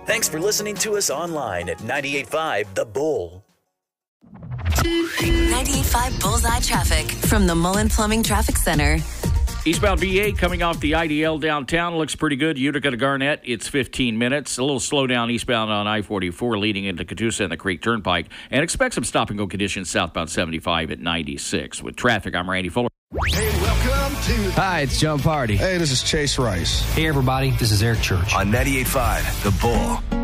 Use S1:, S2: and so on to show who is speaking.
S1: Thanks for listening to us online at 98.5 The Bull.
S2: 98.5 Bullseye Traffic from the Mullen Plumbing Traffic Center.
S3: Eastbound B8 coming off the IDL downtown looks pretty good. Utica to Garnett, it's 15 minutes. A little slowdown eastbound on I-44 leading into Catoosa and the Creek Turnpike. And expect some stop-and-go conditions southbound 75 at 96. With traffic, I'm Randy Fuller.
S4: Hey, welcome to...
S5: Hi, it's Joe Party.
S4: Hey, this is Chase Rice.
S6: Hey, everybody, this is Eric Church.
S7: On 98.5 The Bull.